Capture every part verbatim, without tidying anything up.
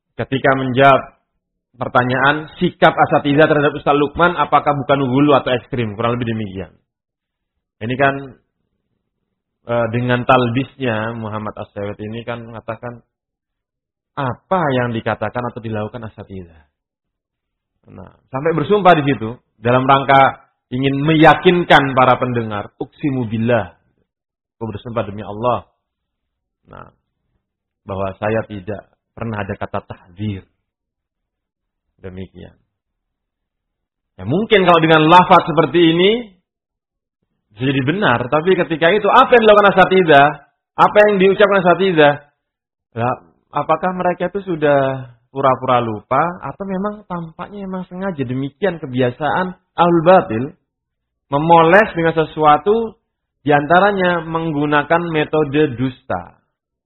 ketika menjawab pertanyaan sikap asatidzah terhadap Ustaz Lukman apakah bukan hulu atau ekstrim, kurang lebih demikian. Ini kan e, dengan talbisnya Muhammad As-Sawet ini kan mengatakan apa yang dikatakan atau dilakukan asatidzah. Nah, sampai bersumpah di situ dalam rangka ingin meyakinkan para pendengar, uqsimu billah, aku bersumpah demi Allah. Nah, bahwa saya tidak pernah ada kata tahdzir. Demikian. Ya mungkin kalau dengan lafaz seperti ini jadi benar, tapi ketika itu apa yang dilakukan asatidzah? Apa yang diucapkan asatidzah? Nah, apakah mereka itu sudah pura-pura lupa atau memang tampaknya memang sengaja demikian kebiasaan ahlul batil memoles dengan sesuatu diantaranya menggunakan metode dusta.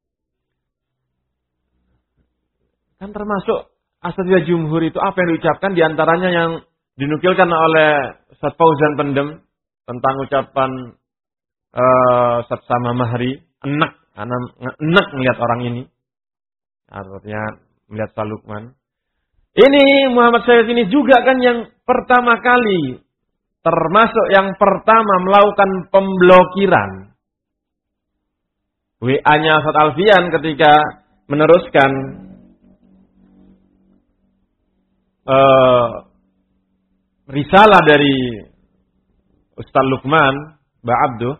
Kan termasuk asatidzah jumhur itu apa yang diucapkan diantaranya yang dinukilkan oleh Ustaz Fauzan Pendem tentang ucapan uh, Ustaz Sama Mahri, enak, enak melihat orang ini. Artinya melihat Ustaz Lukman. Ini Muhammad Syed ini juga kan yang pertama kali, termasuk yang pertama melakukan pemblokiran. W A-nya Ustaz Alfian ketika meneruskan uh, risalah dari Ustaz Lukman Ba'abduh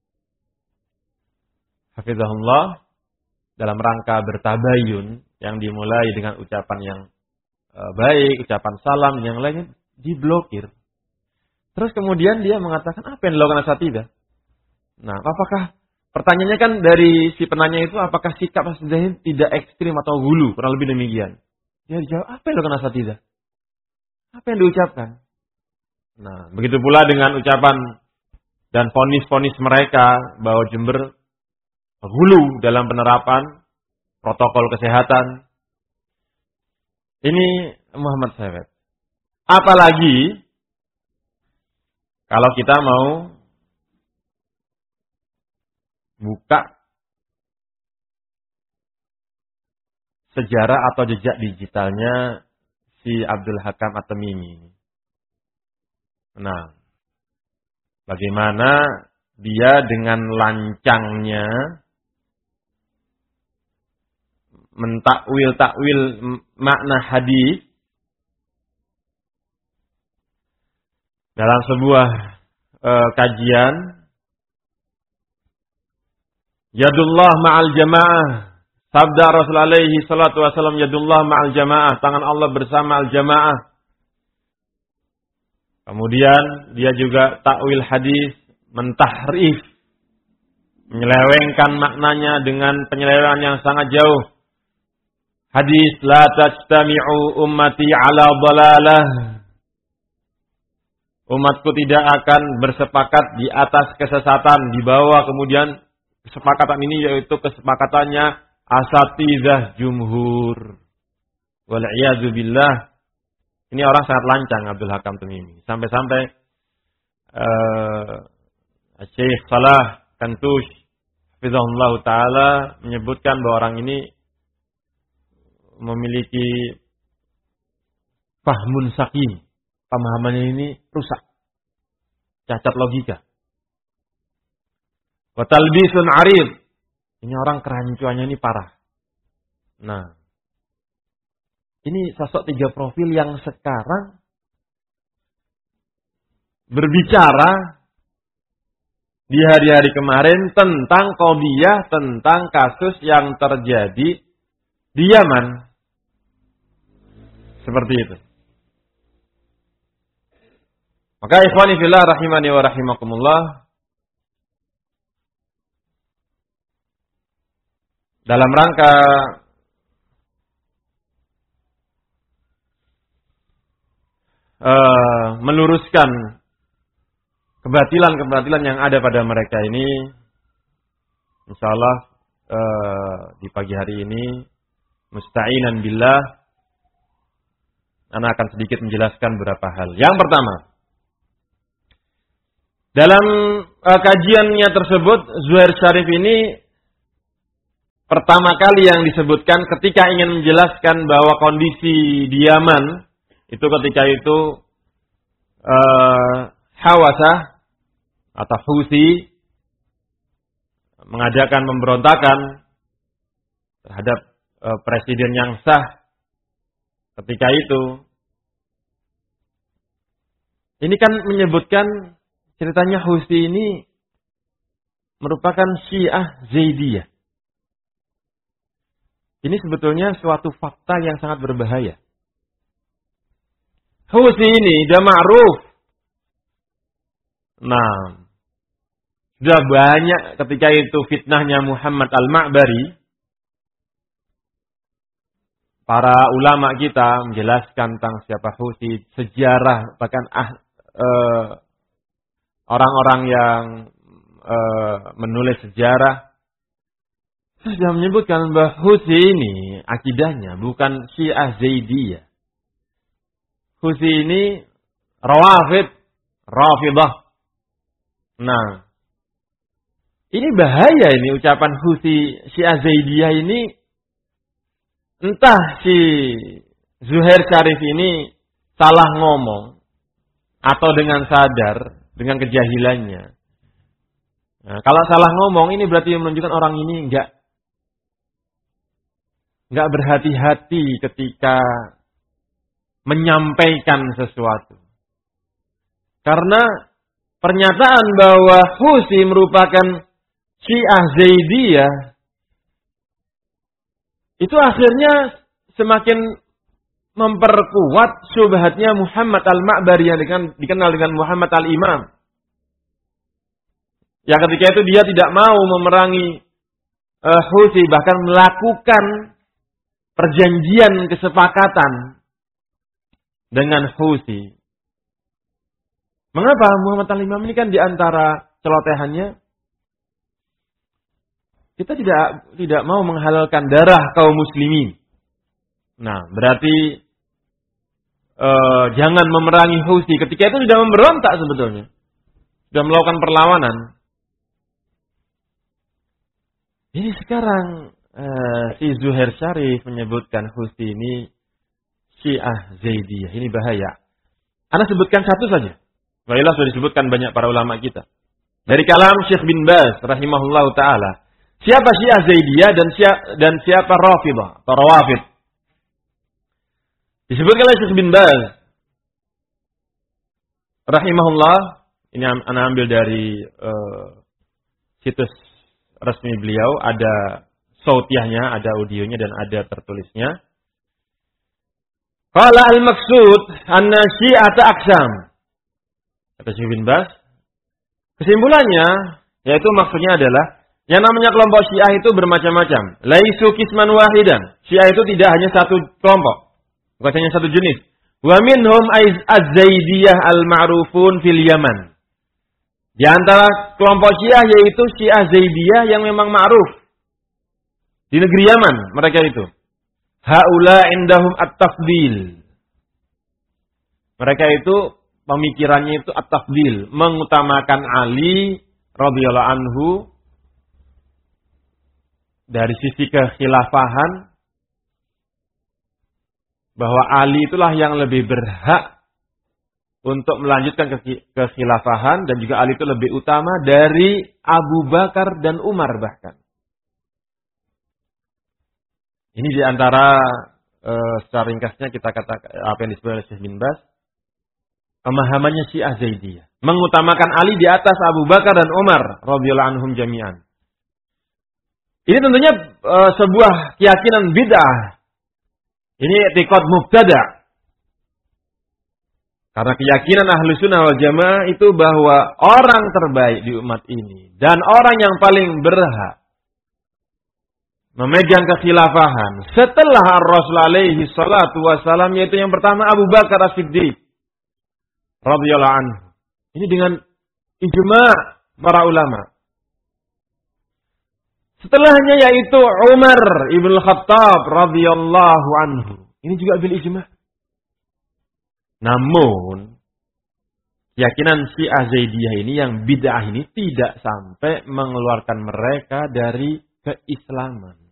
hafizahullah dalam rangka bertabayun yang dimulai dengan ucapan yang uh, baik, ucapan salam dan yang lainnya diblokir. Terus kemudian dia mengatakan apa yang dilakukan asatidzah? Nah, apakah pertanyaannya kan dari si penanya itu apakah sikap asatidzah tidak ekstrim atau hulu, kurang lebih demikian. Dia dijawab apa yang dilakukan asatidzah? Apa yang diucapkan? Nah, begitu pula dengan ucapan dan vonis-vonis mereka bahwa Jember hulu dalam penerapan protokol kesehatan. Ini Muhammad Syed. Apalagi kalau kita mau buka sejarah atau jejak digitalnya si Abdul Hakam At-Tamimi. Nah, bagaimana dia dengan lancangnya mentakwil-takwil makna hadis dalam sebuah e, kajian Yadullah ma'al jamaah, sabda Rasul alaihi salatu wasallam, Yadullah ma'al jamaah, tangan Allah bersama al jamaah. Kemudian dia juga takwil hadis, mentahrif, menyelewengkan maknanya dengan penyelewengan yang sangat jauh. Hadis la tajtami'u ummati ala dhalalah. Umatku tidak akan bersepakat di atas kesesatan, dibawa kemudian kesepakatan ini yaitu kesepakatannya asatidzah jumhur. Wal iyadzu billah. Ini orang sangat lancang Abdul Hakam Tamimi. Sampai-sampai uh, Syekh Salah Kantush hafizahullah taala menyebutkan bahwa orang ini memiliki fahmun sakim. Pemahamannya ini rusak. Cacat logika. Wa talbisun arid. Ini orang kerancuannya ini parah. Nah, ini sosok tiga profil yang sekarang berbicara di hari-hari kemarin tentang qadhiyah, tentang kasus yang terjadi di Yaman. Seperti itu. Maka ikhwani fillah rahimani wa rahimakumullah, dalam rangka uh, meluruskan kebatilan-kebatilan yang ada pada mereka ini, insyaallah uh, di pagi hari ini musta'inan billah ana akan sedikit menjelaskan beberapa hal. Yang pertama, dalam uh, kajiannya tersebut Zuhair Syarif ini pertama kali yang disebutkan ketika ingin menjelaskan bahwa kondisi di Yaman itu ketika itu uh, Hawasah atau Houthi mengadakan pemberontakan terhadap uh, presiden yang sah ketika itu. Ini kan menyebutkan ceritanya Houthi ini merupakan Syiah Zaidiyah. Ini sebetulnya suatu fakta yang sangat berbahaya. Houthi ini sudah ma'ruf. Nah, sudah banyak ketika itu fitnahnya Muhammad Al-Ma'bari. Para ulama kita menjelaskan tentang siapa Houthi, sejarah, bahkan ah, eh, orang-orang yang eh, menulis sejarah sudah menyebutkan bahwa Houthi ini akidahnya bukan Syiah Zaidiyah. Houthi ini Rawafid, Rafidah. Nah, ini bahaya ini ucapan Houthi Syiah Zaidiyah ini. Entah si Zuhair Syarif ini salah ngomong atau dengan sadar, dengan kejahilannya. Nah, kalau salah ngomong ini berarti menunjukkan orang ini enggak enggak berhati-hati ketika menyampaikan sesuatu. Karena pernyataan bahwa Houthi merupakan Syiah Zaidiyah itu akhirnya semakin memperkuat syubhatnya Muhammad Al-Ma'bari yang dikenal dengan Muhammad Al-Imam. Yang ketika itu dia tidak mau memerangi uh, Houthi, bahkan melakukan perjanjian kesepakatan dengan Houthi. Mengapa Muhammad Al-Imam ini kan diantara celotehannya kita tidak tidak mau menghalalkan darah kaum muslimin. Nah, berarti eh, jangan memerangi Houthi. Ketika itu sudah memberontak sebetulnya. Sudah melakukan perlawanan. Ini sekarang eh, si Zuhair Syarif menyebutkan Houthi ini Syiah Zaidiyah. Ini bahaya. Anda sebutkan satu saja. Baiklah, sudah disebutkan banyak para ulama kita. Dari kalam Syekh bin Baz rahimahullahu taala. Siapa Syiah Zaidiyah dan siapa, dan siapa Rafidah atau Rawafid? Disebutkan oleh Syekh bin Baz rahimahullah, ini ana ambil dari uh, situs resmi beliau, ada sautiahnya, ada audionya dan ada tertulisnya. Qala al-maqsud anna syi'ata aqsam. Kata Syekh bin Baz, kesimpulannya yaitu maksudnya adalah yang namanya kelompok Syiah itu bermacam-macam. Laisu qisman wahidan. Syiah itu tidak hanya satu kelompok, bukan hanya satu jenis. Wa minhum az-Zaidiyah al-ma'rufun fil Yaman. Di antara kelompok Syiah yaitu Syiah Zaidiyah yang memang ma'ruf di negeri Yaman, mereka itu. Haula indahum at-tafdil. Mereka itu pemikirannya itu at-tafdil, mengutamakan Ali radhiyallahu anhu dari sisi kekhilafahan, bahwa Ali itulah yang lebih berhak untuk melanjutkan kekhilafahan, dan juga Ali itu lebih utama dari Abu Bakar dan Umar bahkan. Ini diantara e, secara ringkasnya kita katakan apa yang disebut oleh Syekh bin Baz, pemahamannya Syiah Zaidiyah, mengutamakan Ali di atas Abu Bakar dan Umar radhiyallahu anhum jami'an. Ini tentunya e, sebuah keyakinan bid'ah. Ini i'tiqad mubtada'. Karena keyakinan ahlu sunnah wal jamaah itu bahwa orang terbaik di umat ini dan orang yang paling berhak memegang kekhilafahan setelah Rasul alaihi salatu wassalam, yaitu yang pertama Abu Bakar As-Siddiq radhiyallahu anhu. Ini dengan ijma' para ulama. Setelahnya yaitu Umar ibn Khattab radhiyallahu anhu. Ini juga bil ijma'. Namun keyakinan Syiah Zaidiyah ini yang bid'ah ini tidak sampai mengeluarkan mereka dari keislaman.